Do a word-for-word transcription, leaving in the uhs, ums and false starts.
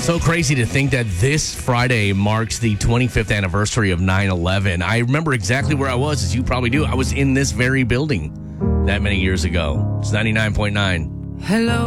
So crazy to think that this Friday marks the twenty-fifth anniversary of nine eleven. I remember exactly where I was, as you probably do. I was in this very building that many years ago. It's ninety-nine point nine. Hello.